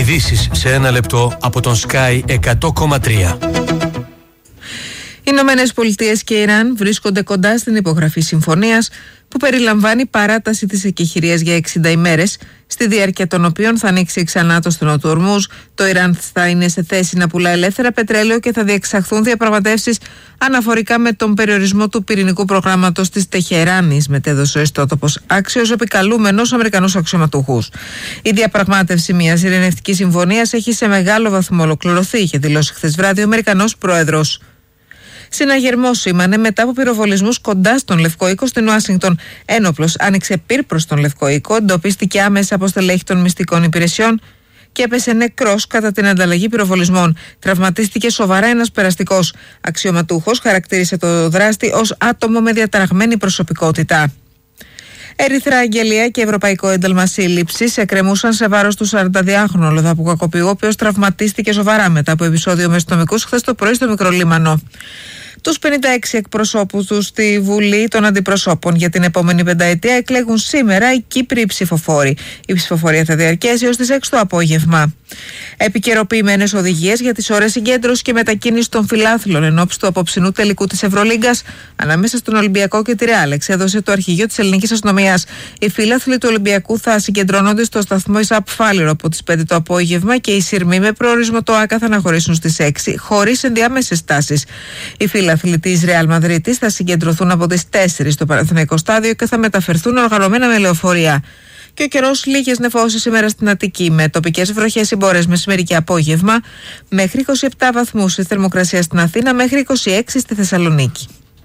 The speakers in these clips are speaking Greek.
Ειδήσεις σε ένα λεπτό από τον Sky 100,3. Οι Ηνωμένες Πολιτείες και Ιράν βρίσκονται κοντά στην υπογραφή συμφωνίας που περιλαμβάνει παράταση της εκεχηρίας για 60 ημέρες, στη διάρκεια των οποίων θα ανοίξει ξανά το στενό του Ορμούζ, το Ιράν θα είναι σε θέση να πουλά ελεύθερα πετρέλαιο και θα διεξαχθούν διαπραγματεύσεις αναφορικά με τον περιορισμό του πυρηνικού προγράμματος της Τεχεράνης, μετέδωσε ο ιστότοπος Άξιος επικαλούμενος Αμερικανούς αξιωματούχους. Η διαπραγμάτευση μιας ειρηνευτικής συμφωνίας έχει σε μεγάλο βαθμό ολοκληρωθεί, είχε δηλώσει χθες βράδυ ο Αμερικανός πρόεδρος. Συναγερμός σήμανε μετά από πυροβολισμούς κοντά στον Λευκό Οίκο στην Ουάσιγκτον. Ένοπλος άνοιξε πυρ προς τον Λευκό Οίκο, εντοπίστηκε άμεσα από στελέχη των μυστικών υπηρεσιών και έπεσε νεκρός κατά την ανταλλαγή πυροβολισμών. Τραυματίστηκε σοβαρά ένας περαστικός. Αξιωματούχος χαρακτήρισε το δράστη ως άτομο με διαταραγμένη προσωπικότητα. Ερυθρά Αγγελία και Ευρωπαϊκό Ένταλμα Σύλληψης εκκρεμούσαν σε βάρος του 42χρονου Λοδαπού Κακοποιού, ο οποίος τραυματίστηκε σοβαρά μετά από επεισόδιο με αστυνομικούς χθες το πρωί στο Μικρολίμανο. Τους 56 εκπροσώπους τους στη Βουλή των Αντιπροσώπων για την επόμενη πενταετία εκλέγουν σήμερα οι Κύπριοι ψηφοφόροι. Η ψηφοφορία θα διαρκέσει ως τις 6 το απόγευμα. Επικαιροποιημένες οδηγίες για τις ώρες συγκέντρωσης και μετακίνησης των φιλάθλων εν ώψη του απόψινού τελικού της Ευρωλίγκας ανάμεσα στον Ολυμπιακό και τη Ρεάλ, εξέδωσε το αρχηγείο της Ελληνικής Αστυνομίας. Οι φίλαθλοι του Ολυμπιακού θα συγκεντρώνονται στο σταθμό Ισαπ Φάληρο από τις 5 το απόγευμα και οι σειρμοί με προορισμό το ΆΚΑ θα αναχωρήσουν στις 6, χωρίς ενδιάμεσες στάσεις. Οι φίλαθλοι της Ρεάλ Μαδρίτης θα συγκεντρωθούν από τις 4 στο Παναθηναϊκό στάδιο και θα μεταφερθούν οργανωμένα με λεωφορεία. Και ο καιρός, λίγες νεφώσεις σήμερα στην Αττική, με τοπικές βροχές συμπόρες μεσημέρι και απόγευμα, μέχρι 27 βαθμούς η θερμοκρασία στην Αθήνα, μέχρι 26 στη Θεσσαλονίκη.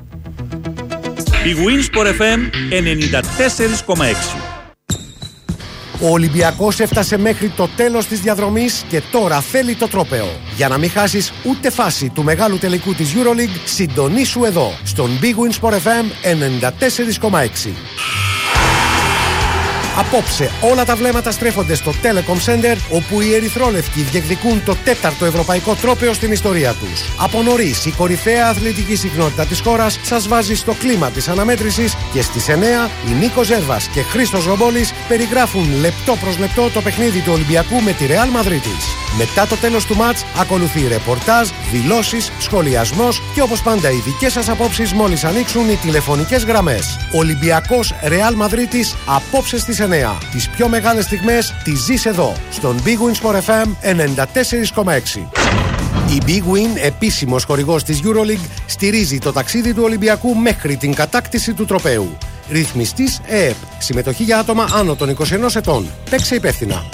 Η Winsport FM 94,6. Ο Ολυμπιακός έφτασε μέχρι το τέλος της διαδρομής και τώρα θέλει το τρόπαιο. Για να μην χάσεις ούτε φάση του μεγάλου τελικού της EuroLeague, συντονίσου εδώ, στον Big Win Sport FM 94,6. Απόψε όλα τα βλέμματα στρέφονται στο Telecom Center, όπου οι ερυθρόλευκοι διεκδικούν το 4ο ευρωπαϊκό τρόπαιο στην ιστορία τους. Από νωρίς η κορυφαία αθλητική συχνότητα της χώρας σας βάζει στο κλίμα της αναμέτρησης και στις 9 οι Νίκος Ζέρβας και Χρήστος Ρομπόλης περιγράφουν λεπτό προς λεπτό το παιχνίδι του Ολυμπιακού με τη Ρεάλ Μαδρίτης. Μετά το τέλος του μάτς ακολουθεί ρεπορτάζ, δηλώσεις, σχολιασμός και όπως πάντα οι δικές σας απόψεις μόλις ανοίξουν οι τηλεφωνικές γραμμές. Ολυμπιακός Ρεάλ Μαδρίτης απόψε στις 9. Τις πιο μεγάλες στιγμές τις ζεις εδώ, στον Big Win Sport FM 94,6. Η Big Win, επίσημος χορηγός της EuroLeague, στηρίζει το ταξίδι του Ολυμπιακού μέχρι την κατάκτηση του τροπαίου. Ρυθμιστής ΕΕΠ. Συμμετοχή για άτομα άνω των 21 ετών. Παίξε υπεύθυνα.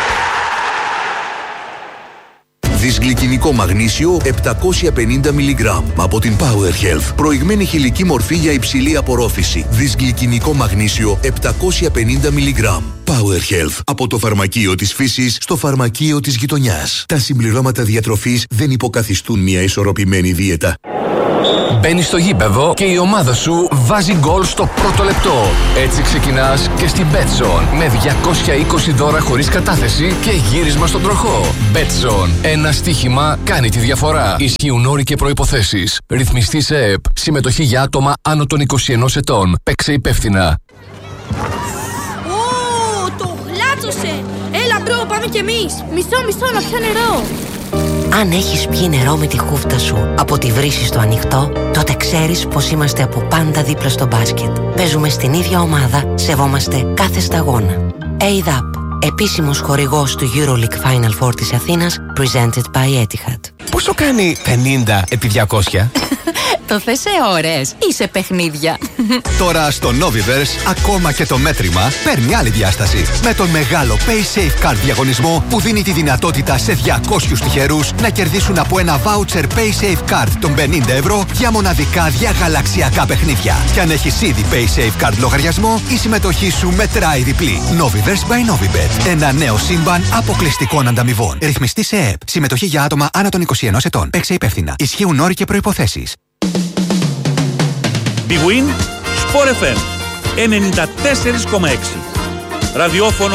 Δυσγλυκινικό μαγνήσιο 750 mg από την Power Health. Προηγμένη χηλική μορφή για υψηλή απορρόφηση. Δυσγλυκινικό μαγνήσιο 750 mg. Power Health. Από το φαρμακείο της φύσης στο φαρμακείο της γειτονιάς. Τα συμπληρώματα διατροφής δεν υποκαθιστούν μια ισορροπημένη δίαιτα. Μπαίνεις στο γήπεδο και η ομάδα σου βάζει γκολ στο πρώτο λεπτό. Έτσι ξεκινάς και στην BetZone με 220 δώρα χωρίς κατάθεση και γύρισμα στον τροχό. BetZone. Ένα στοίχημα κάνει τη διαφορά. Ισχύουν όροι και προϋποθέσεις. Ρυθμιστής ΕΕΠ. Συμμετοχή για άτομα άνω των 21 ετών. Παίξε υπεύθυνα. Το γλάτσωσε! Έλα μπρο, πάμε κι εμείς. Μισό, να πιω νερό. Αν έχεις πιει νερό με τη χούφτα σου από τη βρύση στο ανοιχτό, τότε ξέρεις πως είμαστε από πάντα δίπλα στο μπάσκετ. Παίζουμε στην ίδια ομάδα, σεβόμαστε κάθε σταγόνα. ADAP, επίσημος χορηγός του EuroLeague Final Four της Αθήνας, presented by Etihad. Πόσο κάνει 50 επί 200? Το θες σε ώρες ή σε παιχνίδια? Τώρα στο Noviverse ακόμα και το μέτρημα παίρνει άλλη διάσταση. Με τον μεγάλο PaySafe Card διαγωνισμό που δίνει τη δυνατότητα σε 200 τυχερούς να κερδίσουν από ένα voucher PaySafe Card των 50 ευρώ για μοναδικά διαγαλαξιακά παιχνίδια. Και αν έχεις ήδη PaySafe Card λογαριασμό, η συμμετοχή σου μετράει διπλή. Noviverse by Novibet. Ένα νέο σύμπαν αποκλειστικών ανταμοιβών. Ρυθμιστή σε ΕΕΠ. Συμμετοχή για άτομα άνω των 21 ετών. Παίξε υπεύθυνα. Ισχύουν όροι και προϋποθέσεις. Big Win Sport FM 94,6. Ραδιόφωνο